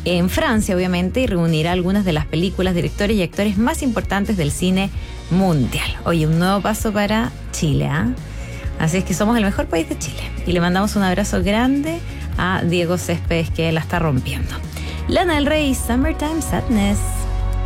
en Francia, obviamente, y reunirá algunas de las películas, directores y actores más importantes del cine mundial. Oye, un nuevo paso para Chile, ¿ah? Así es que somos el mejor país de Chile. Y le mandamos un abrazo grande a Diego Céspedes, que la está rompiendo. Lana del Rey, Summertime Sadness.